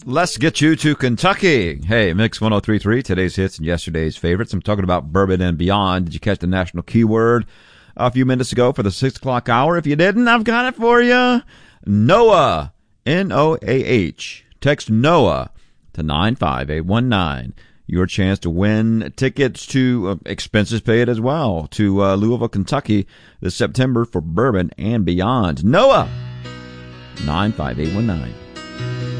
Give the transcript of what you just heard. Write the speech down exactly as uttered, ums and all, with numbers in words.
Let's get you to Kentucky. Hey, Mix one oh three point three, today's hits and yesterday's favorites. I'm talking about bourbon and beyond. Did you catch the national keyword a few minutes ago for the six o'clock hour? If you didn't, I've got it for you. Noah, N O A H. Text Noah to nine five eight one nine. Your chance to win tickets to, uh, expenses paid as well, to uh, Louisville, Kentucky this September for bourbon and beyond. Noah, nine five eight one nine.